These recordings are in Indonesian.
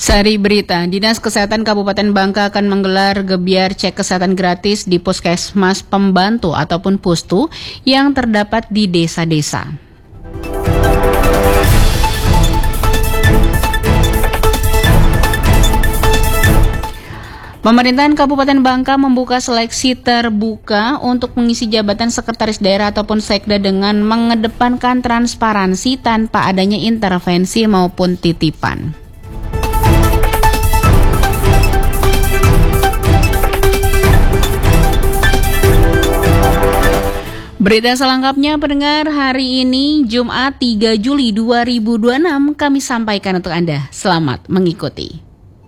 Sari berita, Dinas Kesehatan Kabupaten Bangka akan menggelar gebiar cek kesehatan gratis di Puskesmas Pembantu ataupun Pustu yang terdapat di desa-desa. Pemerintahan Kabupaten Bangka membuka seleksi terbuka untuk mengisi jabatan sekretaris daerah ataupun sekda dengan mengedepankan transparansi tanpa adanya intervensi maupun titipan. Berita selengkapnya pendengar hari ini Jumat 3 Juli 2026 kami sampaikan untuk Anda. Selamat mengikuti.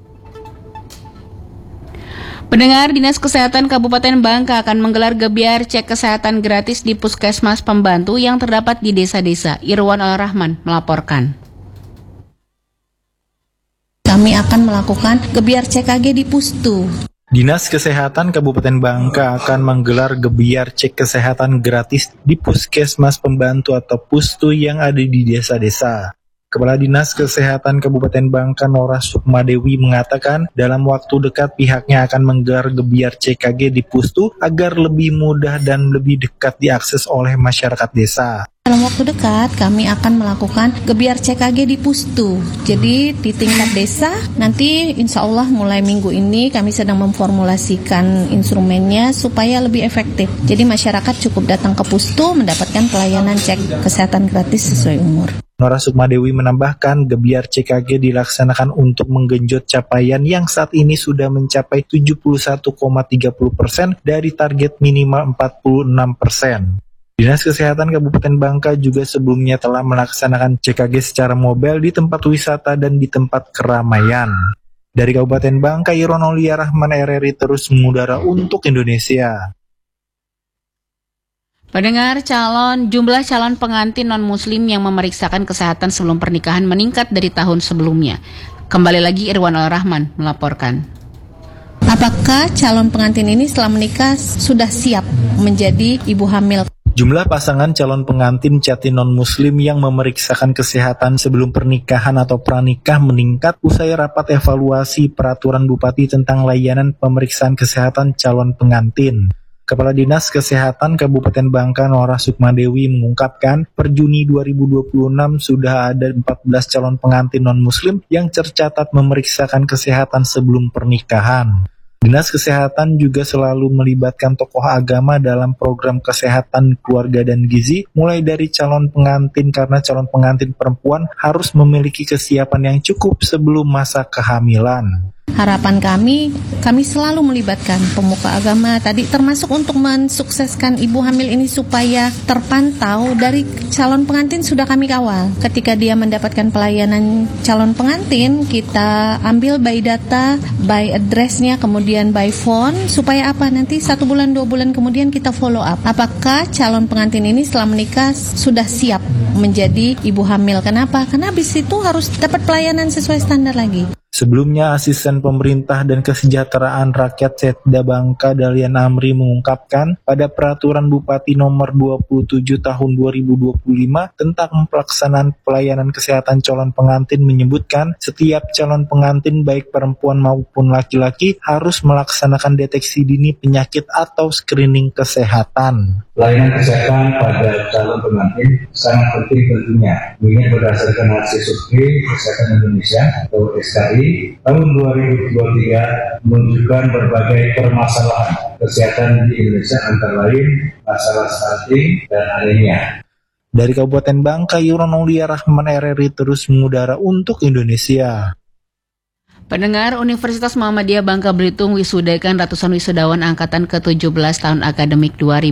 Pendengar, Dinas Kesehatan Kabupaten Bangka akan menggelar gebiar cek kesehatan gratis di Puskesmas Pembantu yang terdapat di desa-desa. Irwan Al-Rahman melaporkan. Kami akan melakukan gebiar CKG di Pustu. Dinas Kesehatan Kabupaten Bangka akan menggelar gebiar cek kesehatan gratis di Puskesmas Pembantu atau Pustu yang ada di desa-desa. Kepala Dinas Kesehatan Kabupaten Bangka Nora Sukmadewi mengatakan dalam waktu dekat pihaknya akan menggelar gebiar CKG di Pustu agar lebih mudah dan lebih dekat diakses oleh masyarakat desa. Dalam waktu dekat kami akan melakukan gebiar CKG di Pustu. Jadi di tingkat desa nanti insya Allah mulai minggu ini kami sedang memformulasikan instrumennya supaya lebih efektif. Jadi masyarakat cukup datang ke Pustu mendapatkan pelayanan cek kesehatan gratis sesuai umur. Nora Sukmadewi menambahkan gebiar CKG dilaksanakan untuk menggenjot capaian yang saat ini sudah mencapai 71,30% dari target minimal 46%. Dinas Kesehatan Kabupaten Bangka juga sebelumnya telah melaksanakan CKG secara mobile di tempat wisata dan di tempat keramaian. Dari Kabupaten Bangka, Irwan Aulia Rahman RRI terus mengudara untuk Indonesia. Pendengar, jumlah calon pengantin non-muslim yang memeriksakan kesehatan sebelum pernikahan meningkat dari tahun sebelumnya. Kembali lagi Irwan Al-Rahman melaporkan. Apakah calon pengantin ini setelah menikah sudah siap menjadi ibu hamil? Jumlah pasangan calon pengantin jati non-muslim yang memeriksakan kesehatan sebelum pernikahan atau pranikah meningkat usai rapat evaluasi peraturan Bupati tentang layanan pemeriksaan kesehatan calon pengantin. Kepala Dinas Kesehatan Kabupaten Bangka Nora Sukmadewi mengungkapkan per Juni 2026 sudah ada 14 calon pengantin non-muslim yang tercatat memeriksakan kesehatan sebelum pernikahan. Dinas Kesehatan juga selalu melibatkan tokoh agama dalam program kesehatan keluarga dan gizi, mulai dari calon pengantin karena calon pengantin perempuan harus memiliki kesiapan yang cukup sebelum masa kehamilan. Harapan kami selalu melibatkan pemuka agama tadi termasuk untuk mensukseskan ibu hamil ini supaya terpantau dari calon pengantin sudah kami kawal. Ketika dia mendapatkan pelayanan calon pengantin, kita ambil by data, by address-nya, kemudian by phone, supaya apa? Nanti 1 bulan, 2 bulan kemudian kita follow up. Apakah calon pengantin ini setelah menikah sudah siap menjadi ibu hamil? Kenapa? Karena habis itu harus dapat pelayanan sesuai standar lagi. Sebelumnya, Asisten Pemerintah dan Kesejahteraan Rakyat Setda Bangka Dalian Amri mengungkapkan pada Peraturan Bupati Nomor 27 Tahun 2025 tentang pelaksanaan pelayanan kesehatan calon pengantin menyebutkan setiap calon pengantin baik perempuan maupun laki-laki harus melaksanakan deteksi dini penyakit atau screening kesehatan. Pelayanan kesehatan pada calon pengantin sangat penting tentunya, mengingat berdasarkan hasil survei Kesehatan Indonesia atau SKI tahun 2023 menunjukkan berbagai permasalahan kesehatan di Indonesia antara lain masalah stunting dan anemia. Dari Kabupaten Bangka, Irwan Aulia Rahman RRI terus mengudara untuk Indonesia. Pendengar, Universitas Muhammadiyah Bangka Belitung wisudakan ratusan wisudawan angkatan ke-17 tahun akademik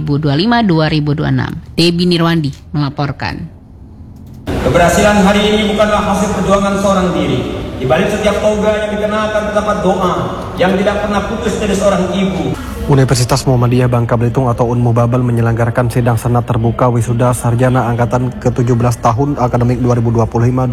2025-2026. Debbie Nirwandi melaporkan. Keberhasilan hari ini bukanlah hasil perjuangan seorang diri. Di balik setiap toga yang dikenakan terdapat doa yang tidak pernah putus dari seorang ibu. Universitas Muhammadiyah Bangka Belitung atau Unmubabel menyelenggarakan sidang senat terbuka wisuda sarjana angkatan ke-17 tahun akademik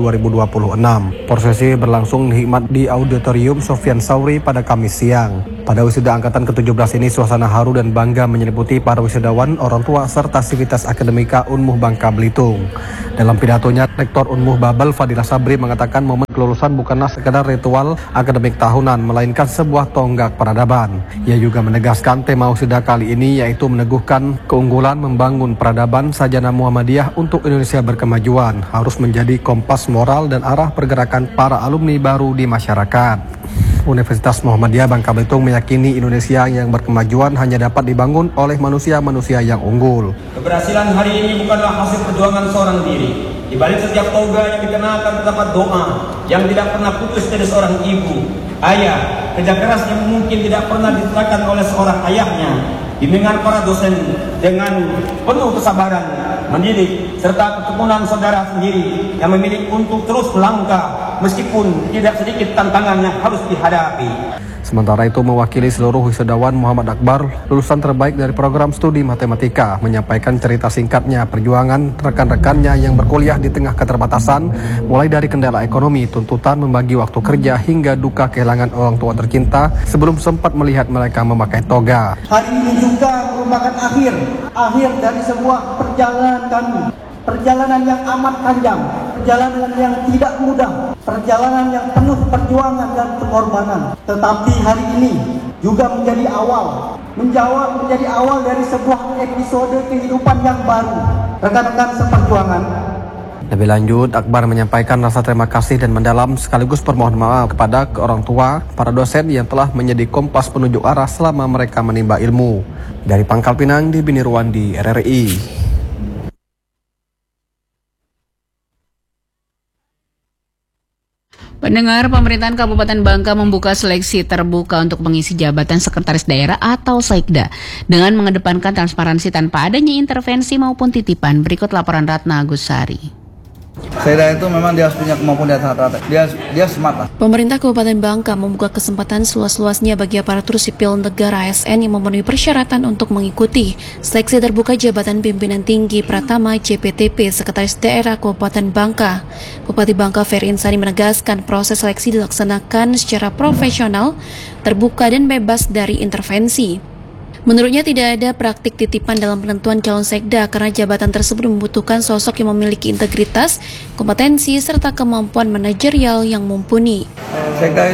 2025-2026. Prosesi berlangsung hikmat di Auditorium Sofyan Sauri pada Kamis siang. Pada wisuda angkatan ke-17 ini, suasana haru dan bangga menyelimuti para wisudawan, orang tua, serta sivitas akademika Unmuh Bangka Belitung. Dalam pidatonya, Rektor Unmuh Babel Fadilah Sabri mengatakan momen kelulusan bukanlah sekedar ritual akademik tahunan, melainkan sebuah tonggak peradaban. Ia juga menegaskan tema wisuda kali ini yaitu meneguhkan keunggulan membangun peradaban sarjana Muhammadiyah untuk Indonesia berkemajuan, harus menjadi kompas moral dan arah pergerakan para alumni baru di masyarakat. Universitas Muhammadiyah Bangka Belitung meyakini Indonesia yang berkemajuan hanya dapat dibangun oleh manusia-manusia yang unggul. Keberhasilan hari ini bukanlah hasil perjuangan seorang diri. Di balik setiap toga yang dikenakan terdapat doa yang tidak pernah putus dari seorang ibu, ayah, kerja keras yang mungkin tidak pernah diterapkan oleh seorang ayahnya, bimbingan para dosen dengan penuh kesabaran mendidik, serta ketekunan saudara sendiri yang memilih untuk terus melangkah meskipun tidak sedikit tantangan yang harus dihadapi. Sementara itu, mewakili seluruh wisudawan, Muhammad Akbar, lulusan terbaik dari program studi matematika, menyampaikan cerita singkatnya perjuangan rekan-rekannya yang berkuliah di tengah keterbatasan, mulai dari kendala ekonomi, tuntutan membagi waktu kerja, hingga duka kehilangan orang tua tercinta sebelum sempat melihat mereka memakai toga. Hari ini juga merupakan akhir dari sebuah perjalanan kami. Perjalanan yang amat panjang, perjalanan yang tidak mudah, perjalanan yang penuh perjuangan dan pengorbanan. Tetapi hari ini juga menjadi awal dari sebuah episode kehidupan yang baru. Rekan-rekan seperjuangan. Lebih lanjut, Akbar menyampaikan rasa terima kasih dan mendalam sekaligus permohonan maaf kepada orang tua, para dosen yang telah menjadi kompas penunjuk arah selama mereka menimba ilmu. Dari Pangkal Pinang, di Bini Ruwandi, RRI. Pendengar, pemerintahan Kabupaten Bangka membuka seleksi terbuka untuk mengisi jabatan sekretaris daerah atau Sekda dengan mengedepankan transparansi tanpa adanya intervensi maupun titipan. Berikut laporan Ratna Agusari. Sekda itu memang dia harus punya kemampuan di atas rata-rata. Dia smart lah. Pemerintah Kabupaten Bangka membuka kesempatan seluas-luasnya bagi aparatur sipil negara ASN yang memenuhi persyaratan untuk mengikuti seleksi terbuka jabatan pimpinan tinggi Pratama JPTP Sekretaris Daerah Kabupaten Bangka. Bupati Bangka Ferry Insani menegaskan proses seleksi dilaksanakan secara profesional, terbuka dan bebas dari intervensi. Menurutnya tidak ada praktik titipan dalam penentuan calon sekda karena jabatan tersebut membutuhkan sosok yang memiliki integritas, kompetensi, serta kemampuan manajerial yang mumpuni. Sekda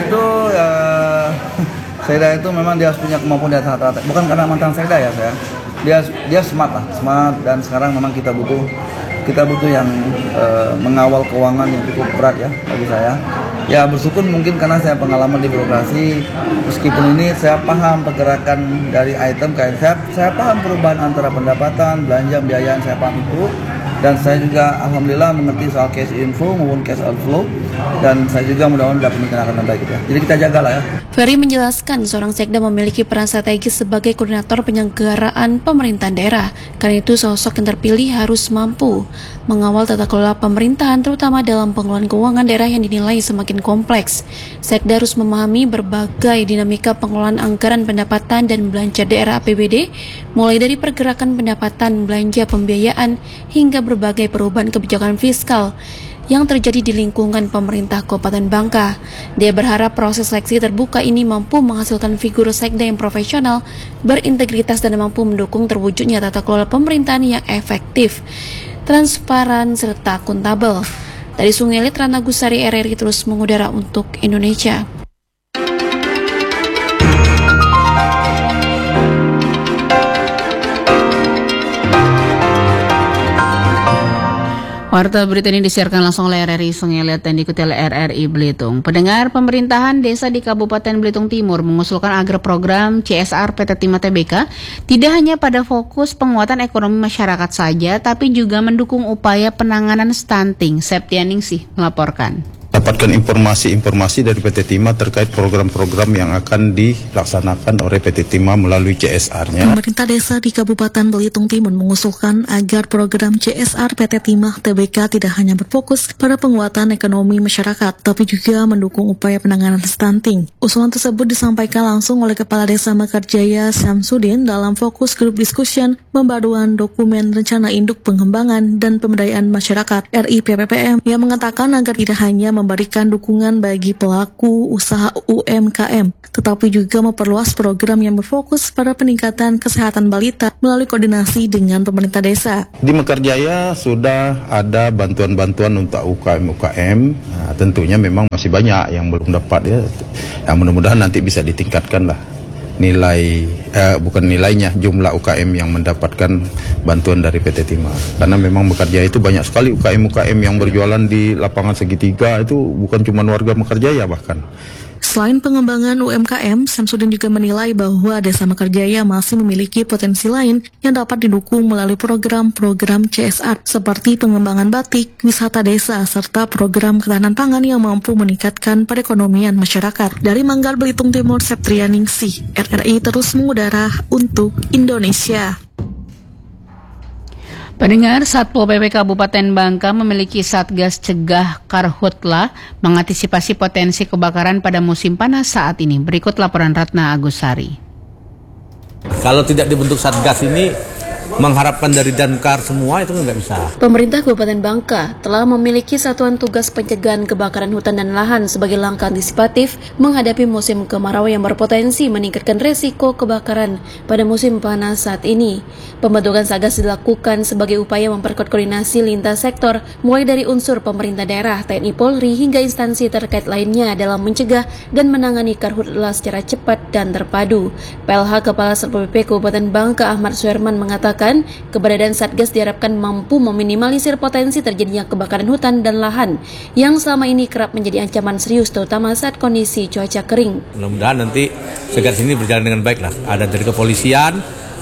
itu memang dia harus punya kemampuan di atas rata-rata. Bukan karena mantan sekda ya saya. Dia smart lah, smart, dan sekarang memang kita butuh yang mengawal keuangan yang cukup berat ya bagi saya. Ya bersyukur mungkin karena saya pengalaman di birokrasi, meskipun ini saya paham pergerakan dari item kayak saya paham perubahan antara pendapatan, belanja, biayaan, saya paham itu. Dan saya juga alhamdulillah mengerti soal cash inflow maupun cash outflow, dan saya juga mudah-mudahan dapat mengenakan yang baik ya. Jadi kita jagalah ya. Ferry menjelaskan seorang sekda memiliki peran strategis sebagai koordinator penyelenggaraan pemerintahan daerah. Karena itu sosok yang terpilih harus mampu mengawal tata kelola pemerintahan terutama dalam pengelolaan keuangan daerah yang dinilai semakin kompleks. Sekda harus memahami berbagai dinamika pengelolaan anggaran pendapatan dan belanja daerah APBD, mulai dari pergerakan pendapatan, belanja, pembiayaan, hingga berbagai perubahan kebijakan fiskal yang terjadi di lingkungan pemerintah Kabupaten Bangka. Dia berharap proses seleksi terbuka ini mampu menghasilkan figur sekda yang profesional, berintegritas, dan mampu mendukung terwujudnya tata kelola pemerintahan yang efektif, transparan, serta akuntabel. Dari Sungai Lit, Ratna Agusari, RRI terus mengudara untuk Indonesia. Warta berita ini disiarkan langsung oleh RRI Sungai Lit dan diikuti oleh RRI Belitung. Pendengar, pemerintahan desa di Kabupaten Belitung Timur mengusulkan agar program CSR PT Timah Tbk tidak hanya pada fokus penguatan ekonomi masyarakat saja, tapi juga mendukung upaya penanganan stunting. Septianingsih melaporkan. Dapatkan informasi dari PT Timah terkait program-program yang akan dilaksanakan oleh PT Timah melalui CSR-nya. Pemerintah desa di Kabupaten Belitung Timur mengusulkan agar program CSR PT Timah Tbk tidak hanya berfokus pada penguatan ekonomi masyarakat, tapi juga mendukung upaya penanganan stunting. Usulan tersebut disampaikan langsung oleh Kepala Desa Mekarjaya Syamsuddin dalam fokus group discussion pembaruan dokumen rencana induk pengembangan dan pemberdayaan masyarakat RIPPPM yang mengatakan agar tidak hanya memberikan dukungan bagi pelaku usaha UMKM, tetapi juga memperluas program yang berfokus pada peningkatan kesehatan balita melalui koordinasi dengan pemerintah desa. Di Mekarjaya sudah ada bantuan-bantuan untuk UKM-UKM. Nah, tentunya memang masih banyak yang belum dapat ya. Yang mudah-mudahan nanti bisa ditingkatkan lah jumlah UKM yang mendapatkan bantuan dari PT Timah. Karena memang Mekarjaya itu banyak sekali UKM-UKM yang berjualan di lapangan segitiga, itu bukan cuma warga Mekarjaya bahkan. Selain pengembangan UMKM, Samsudin juga menilai bahwa Desa Mekarjaya masih memiliki potensi lain yang dapat didukung melalui program-program CSR seperti pengembangan batik, wisata desa, serta program ketahanan pangan yang mampu meningkatkan perekonomian masyarakat. Dari Manggar, Belitung Timur, Septrianingsih, RRI terus mengudara untuk Indonesia. Pendengar, Satpol PP Kabupaten Bangka memiliki Satgas Cegah Karhutla mengantisipasi potensi kebakaran pada musim panas saat ini. Berikut laporan Ratna Agusari. Kalau tidak dibentuk Satgas ini, mengharapkan dari Damkar semua itu nggak bisa. Pemerintah Kabupaten Bangka telah memiliki satuan tugas pencegahan kebakaran hutan dan lahan sebagai langkah antisipatif menghadapi musim kemarau yang berpotensi meningkatkan resiko kebakaran pada musim panas saat ini. Pembentukan Satgas dilakukan sebagai upaya memperkuat koordinasi lintas sektor, mulai dari unsur pemerintah daerah, TNI Polri, hingga instansi terkait lainnya dalam mencegah dan menangani karhutla secara cepat dan terpadu. PLH Kepala Satpol PP Kabupaten Bangka Ahmad Suherman mengatakan keberadaan Satgas diharapkan mampu meminimalisir potensi terjadinya kebakaran hutan dan lahan yang selama ini kerap menjadi ancaman serius terutama saat kondisi cuaca kering. Mudah-mudahan nanti Satgas ini berjalan dengan baik lah. Ada dari kepolisian,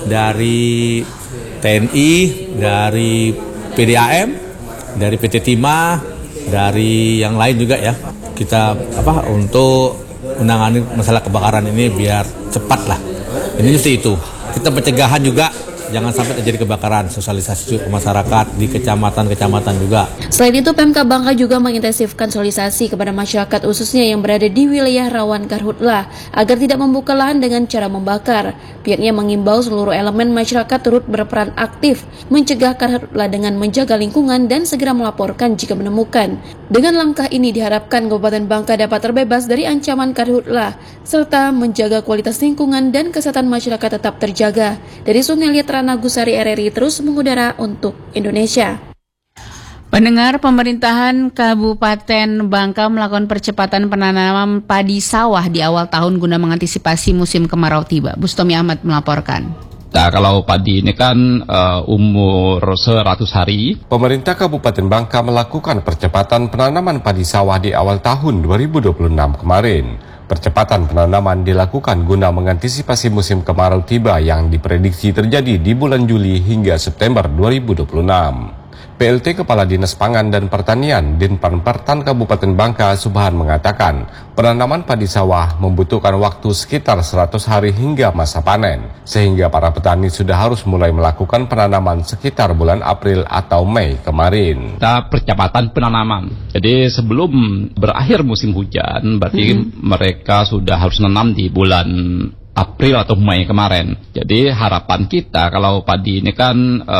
dari TNI, dari PDAM, dari PT Timah, dari yang lain juga ya. Kita untuk menangani masalah kebakaran ini biar cepat lah. Ini justru itu. Kita pencegahan juga. Jangan sampai terjadi kebakaran, sosialisasi ke masyarakat di kecamatan-kecamatan juga. Selain itu, Pemkab Bangka juga mengintensifkan sosialisasi kepada masyarakat khususnya yang berada di wilayah rawan karhutla agar tidak membuka lahan dengan cara membakar. Pihaknya mengimbau seluruh elemen masyarakat turut berperan aktif mencegah karhutla dengan menjaga lingkungan dan segera melaporkan jika menemukan. Dengan langkah ini diharapkan Kabupaten Bangka dapat terbebas dari ancaman karhutla serta menjaga kualitas lingkungan dan kesehatan masyarakat tetap terjaga. Dari Sungai Liat, Ratna Agusari, RRI terus mengudara untuk Indonesia. Pendengar, pemerintahan Kabupaten Bangka melakukan percepatan penanaman padi sawah di awal tahun guna mengantisipasi musim kemarau tiba. Bustomi Ahmad melaporkan. Nah, kalau padi ini kan umur 100 hari. Pemerintah Kabupaten Bangka melakukan percepatan penanaman padi sawah di awal tahun 2026 kemarin. Percepatan penanaman dilakukan guna mengantisipasi musim kemarau tiba yang diprediksi terjadi di bulan Juli hingga September 2026. PLT Kepala Dinas Pangan dan Pertanian Dinpan Pertan Kabupaten Bangka Subhan mengatakan penanaman padi sawah membutuhkan waktu sekitar 100 hari hingga masa panen, sehingga para petani sudah harus mulai melakukan penanaman sekitar bulan April atau Mei kemarin. Kita percepatan penanaman, jadi sebelum berakhir musim hujan berarti mereka sudah harus menanam di bulan April atau Mei kemarin. Jadi harapan kita kalau padi ini kan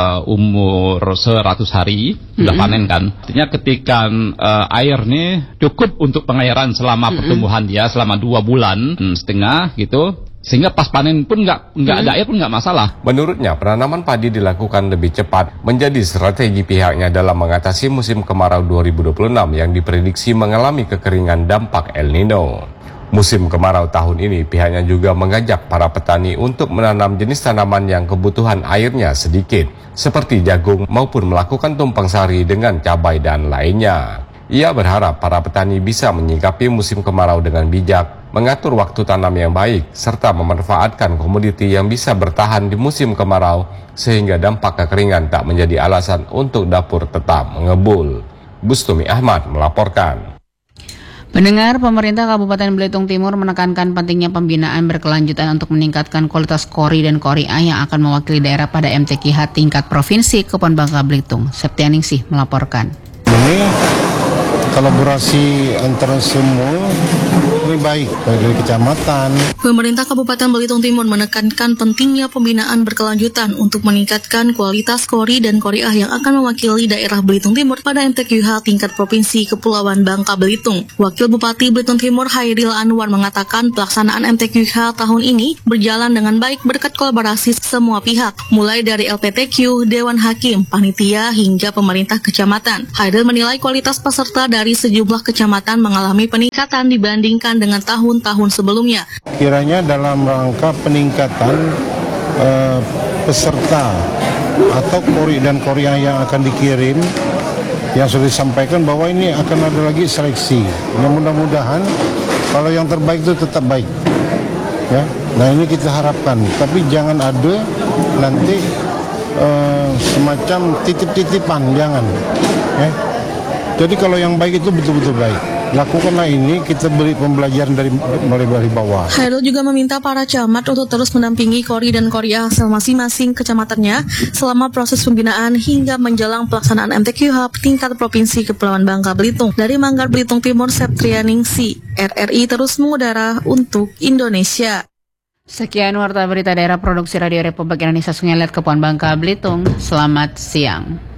umur 100 hari sudah panen kan. Artinya ketika air nih cukup untuk pengairan selama pertumbuhan dia selama 2 bulan setengah gitu. Sehingga pas panen pun nggak ada air pun nggak masalah. Menurutnya penanaman padi dilakukan lebih cepat menjadi strategi pihaknya dalam mengatasi musim kemarau 2026 yang diprediksi mengalami kekeringan dampak El Nino. Musim kemarau tahun ini pihaknya juga mengajak para petani untuk menanam jenis tanaman yang kebutuhan airnya sedikit, seperti jagung maupun melakukan tumpang sari dengan cabai dan lainnya. Ia berharap para petani bisa menyikapi musim kemarau dengan bijak, mengatur waktu tanam yang baik, serta memanfaatkan komoditi yang bisa bertahan di musim kemarau, sehingga dampak kekeringan tak menjadi alasan untuk dapur tetap mengebul. Bustomi Ahmad melaporkan. Pendengar, pemerintah Kabupaten Belitung Timur menekankan pentingnya pembinaan berkelanjutan untuk meningkatkan kualitas KORI dan KORI A yang akan mewakili daerah pada MTQH tingkat provinsi Kepon Bangka Belitung. Septianingsih melaporkan. Ini kolaborasi antara semua lebih baik dari kecamatan. Pemerintah Kabupaten Belitung Timur menekankan pentingnya pembinaan berkelanjutan untuk meningkatkan kualitas Kori dan Koriah yang akan mewakili daerah Belitung Timur pada MTQH tingkat Provinsi Kepulauan Bangka Belitung. Wakil Bupati Belitung Timur Hairil Anwar mengatakan pelaksanaan MTQH tahun ini berjalan dengan baik berkat kolaborasi semua pihak, mulai dari LPTQ, Dewan Hakim, panitia hingga pemerintah kecamatan. Hairil menilai kualitas peserta dari sejumlah kecamatan mengalami peningkatan dibandingkan dengan tahun-tahun sebelumnya. Kiranya dalam rangka peningkatan peserta atau Kori dan Koriah yang akan dikirim, yang sudah disampaikan bahwa ini akan ada lagi seleksi. Yang mudah-mudahan kalau yang terbaik itu tetap baik. Ya, nah ini kita harapkan. Tapi jangan ada nanti semacam titip-titipan, jangan. Ya. Jadi kalau yang baik itu betul-betul baik. Lakukanlah ini, kita beri pembelajaran dari bawah. Hairil juga meminta para camat untuk terus mendampingi Kori dan Koriah masing-masing kecamatannya selama proses pembinaan hingga menjelang pelaksanaan MTQH tingkat Provinsi Kepulauan Bangka Belitung. Dari Manggar Belitung Timur, Septrianingsi, RRI terus mengudara untuk Indonesia. Sekian warta berita daerah produksi Radio Republik Indonesia Sungai Liat Kepulauan Bangka Belitung. Selamat siang.